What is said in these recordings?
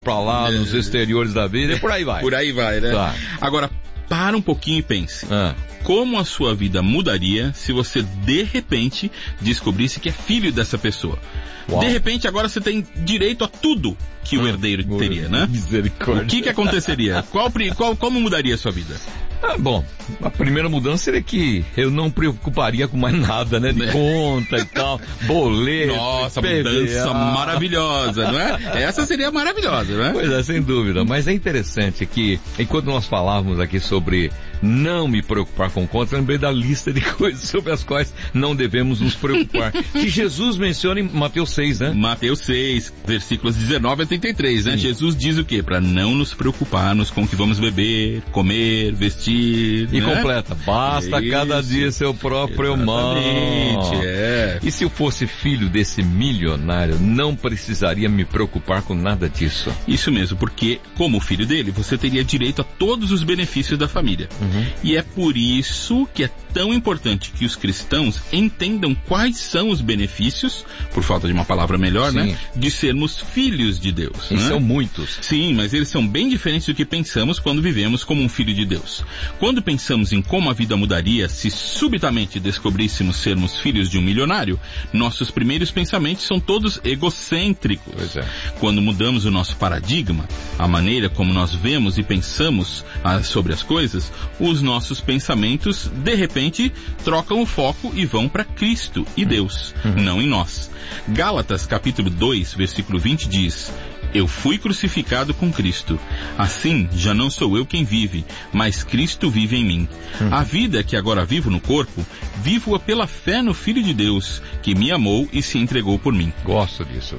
pra lá, nos exteriores da vida, e por aí vai. Por aí vai, né? Tá. Agora, para um pouquinho e pense. Como a sua vida mudaria se você, de repente, descobrisse que é filho dessa pessoa? Uau. De repente, agora você tem direito a tudo que o herdeiro teria, né? Misericórdia. O que aconteceria? Como mudaria a sua vida? Bom, a primeira mudança seria que eu não preocuparia com mais nada, né? De conta e tal, boleto. Nossa, mudança maravilhosa, não é? Essa seria maravilhosa, né? Pois é, sem dúvida. Mas é interessante que, enquanto nós falávamos aqui sobre não me preocupar com contas, lembrei da lista de coisas sobre as quais não devemos nos preocupar. Que Jesus menciona em Mateus 6, né? Mateus 6, versículos 19 a 33, né? Sim. Jesus diz o quê? Para não nos preocuparmos com o que vamos beber, comer, vestir. E né? Completa, basta cada dia seu próprio mal. E se eu fosse filho desse milionário, não precisaria me preocupar com nada disso. Isso mesmo, porque como filho dele, você teria direito a todos os benefícios da família. E é por isso que é tão importante que os cristãos entendam quais são os benefícios, por falta de uma palavra melhor, né? De sermos filhos de Deus. E são muitos. Sim, mas eles são bem diferentes do que pensamos quando vivemos como um filho de Deus. Quando pensamos em como a vida mudaria se subitamente descobríssemos sermos filhos de um milionário, nossos primeiros pensamentos são todos egocêntricos. Pois é. Quando mudamos o nosso paradigma, a maneira como nós vemos e pensamos sobre as coisas, os nossos pensamentos, de repente, trocam o foco e vão para Cristo e Deus, não em nós. Gálatas, capítulo 2, versículo 20 diz: eu fui crucificado com Cristo. Assim, já não sou eu quem vive, mas Cristo vive em mim. A vida que agora vivo no corpo, vivo-a pela fé no Filho de Deus, que me amou e se entregou por mim. Gosto disso.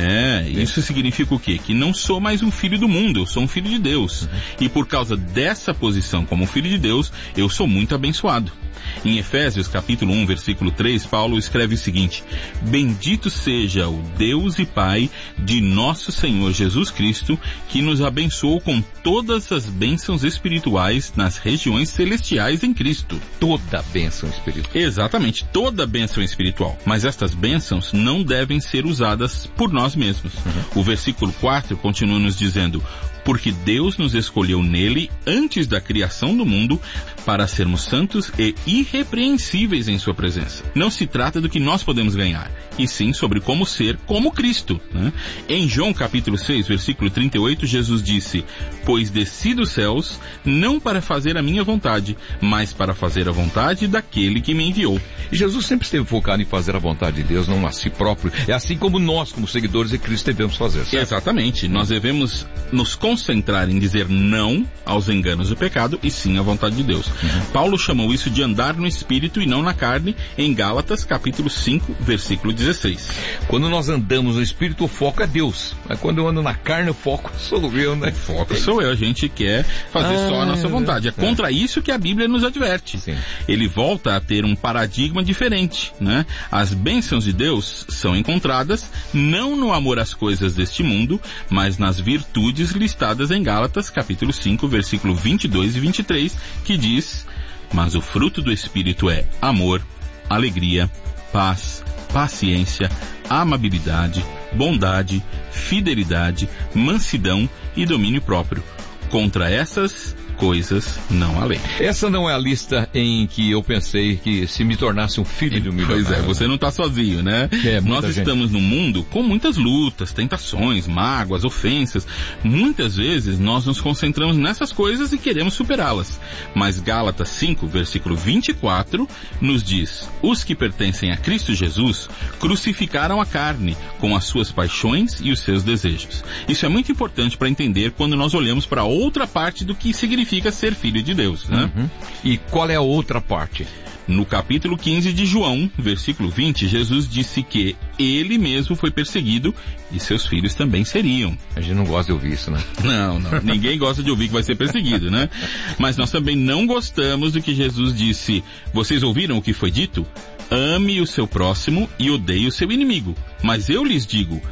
Isso significa o quê? Que não sou mais um filho do mundo, eu sou um filho de Deus. E por causa dessa posição como filho de Deus, eu sou muito abençoado. Em Efésios capítulo 1, versículo 3, Paulo escreve o seguinte: bendito seja o Deus e Pai de nosso Senhor Jesus Cristo, que nos abençoou com todas as bênçãos espirituais nas regiões celestiais em Cristo. Toda bênção espiritual. Exatamente, toda bênção espiritual. Mas estas bênçãos não devem ser usadas por nós mesmos. O versículo 4 continua nos dizendo: porque Deus nos escolheu nele antes da criação do mundo para sermos santos e irrepreensíveis em sua presença. Não se trata do que nós podemos ganhar, e sim sobre como ser como Cristo, né? Em João capítulo 6, versículo 38, Jesus disse: pois desci dos céus não para fazer a minha vontade, mas para fazer a vontade daquele que me enviou. E Jesus sempre esteve focado em fazer a vontade de Deus, não a si próprio. É assim como nós, como seguidores de Cristo, devemos fazer, certo? Exatamente. Nós devemos nos concentrar em dizer não aos enganos do pecado e sim à vontade de Deus. Paulo chamou isso de andar no Espírito e não na carne, em Gálatas capítulo 5, versículo 16. Quando nós andamos no Espírito, o foco é Deus. Mas quando eu ando na carne, o foco sou eu, né? O foco sou eu. A gente quer fazer só a nossa vontade. É contra isso que a Bíblia nos adverte. Sim. Ele volta a ter um paradigma diferente, né? As bênçãos de Deus são encontradas não no amor às coisas deste mundo, mas nas virtudes listadas em Gálatas capítulo 5, versículo 22 e 23, que diz: mas o fruto do Espírito é amor, alegria, paz, paciência, amabilidade, bondade, fidelidade, mansidão e domínio próprio. Contra essas coisas não há lei. Essa não é a lista em que eu pensei que se me tornasse um filho de um milionário. Pois é, você não está sozinho, né? Nós estamos num mundo com muitas lutas, tentações, mágoas, ofensas. Muitas vezes nós nos concentramos nessas coisas e queremos superá-las. Mas Gálatas 5, versículo 24, nos diz: os que pertencem a Cristo Jesus crucificaram a carne com as suas paixões e os seus desejos. Isso é muito importante para entender quando nós olhamos para outra parte do que significa ser filho de Deus, né? E qual é a outra parte? No capítulo 15 de João, versículo 20, Jesus disse que ele mesmo foi perseguido e seus filhos também seriam. A gente não gosta de ouvir isso, né? Não. Ninguém gosta de ouvir que vai ser perseguido, né? Mas nós também não gostamos do que Jesus disse: vocês ouviram o que foi dito? Ame o seu próximo e odeie o seu inimigo. Mas eu lhes digo: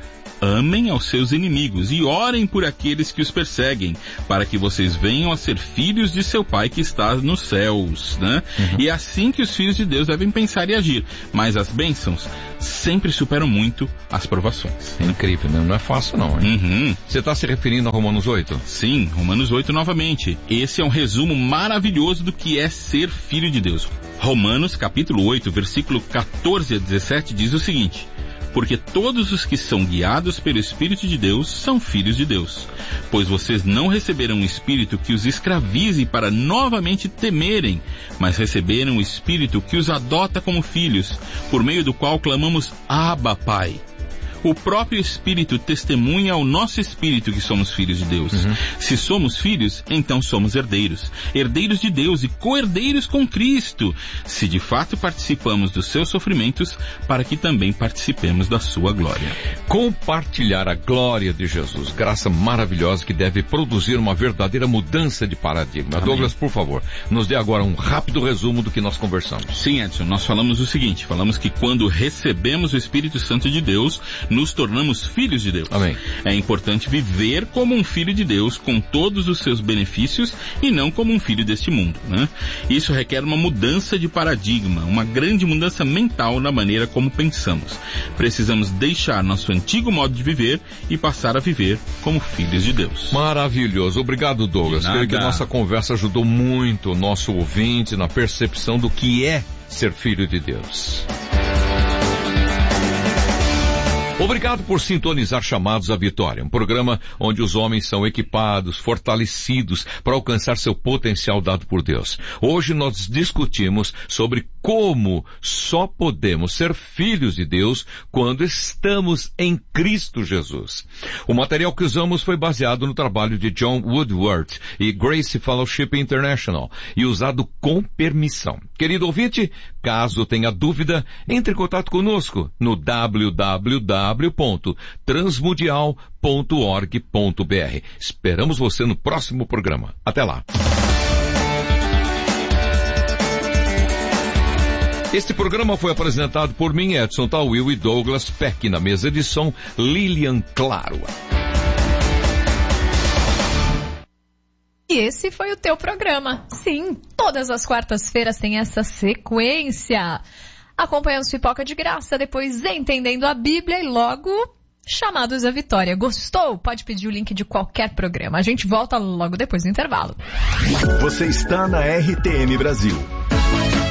amem aos seus inimigos e orem por aqueles que os perseguem, para que vocês venham a ser filhos de seu Pai que está nos céus, né? E é assim que os filhos de Deus devem pensar e agir. Mas as bênçãos sempre superam muito as provações. É incrível, né? Não é fácil não, hein? Você está se referindo a Romanos 8? Sim, Romanos 8 novamente. Esse é um resumo maravilhoso do que é ser filho de Deus. Romanos capítulo 8, versículo 14 a 17 diz o seguinte: porque todos os que são guiados pelo Espírito de Deus são filhos de Deus. Pois vocês não receberam um espírito que os escravize para novamente temerem, mas receberam um espírito que os adota como filhos, por meio do qual clamamos, Abba, Pai. O próprio Espírito testemunha ao nosso espírito que somos filhos de Deus. Se somos filhos, então somos herdeiros. Herdeiros de Deus e co-herdeiros com Cristo. Se de fato participamos dos seus sofrimentos, para que também participemos da sua glória. Compartilhar a glória de Jesus. Graça maravilhosa que deve produzir uma verdadeira mudança de paradigma. Amém. Douglas, por favor, nos dê agora um rápido resumo do que nós conversamos. Sim, Edson, nós falamos o seguinte. Falamos que quando recebemos o Espírito Santo de Deus, nos tornamos filhos de Deus. Amém. É importante viver como um filho de Deus, com todos os seus benefícios, e não como um filho deste mundo, né? Isso requer uma mudança de paradigma, uma grande mudança mental na maneira como pensamos. Precisamos deixar nosso antigo modo de viver e passar a viver como filhos de Deus. Maravilhoso. Obrigado, Douglas. Creio que a nossa conversa ajudou muito o nosso ouvinte na percepção do que é ser filho de Deus. Obrigado por sintonizar Chamados à Vitória, um programa onde os homens são equipados, fortalecidos para alcançar seu potencial dado por Deus. Hoje nós discutimos sobre como só podemos ser filhos de Deus quando estamos em Cristo Jesus. O material que usamos foi baseado no trabalho de John Woodward e Grace Fellowship International e usado com permissão. Querido ouvinte, caso tenha dúvida, entre em contato conosco no www.transmundial.org.br. Esperamos você no próximo programa. Até lá. Este programa foi apresentado por mim, Edson Tawil e Douglas Peck, na mesa de som, Lilian Claro. E esse foi o teu programa. Sim, todas as quartas-feiras tem essa sequência. Acompanhamos Pipoca de Graça, depois Entendendo a Bíblia e logo Chamados à Vitória. Gostou? Pode pedir o link de qualquer programa. A gente volta logo depois do intervalo. Você está na RTM Brasil.